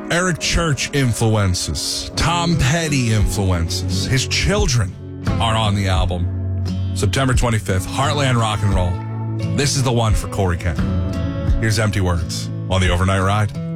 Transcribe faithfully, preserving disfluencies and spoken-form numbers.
Eric Church influences. Tom Petty influences. His children are on the album. September twenty-fifth, Heartland Rock and Roll. This is the one for Corey Kent. Here's Empty Words on the Overnight Ride.